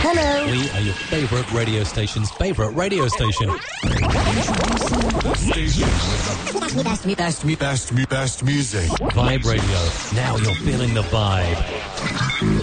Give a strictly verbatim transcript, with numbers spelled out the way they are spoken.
Hello. We are your favourite radio station's favourite radio station. Station with the Best, me, best, me, best, me, best music. Vibe Radio. Now you're feeling the vibe.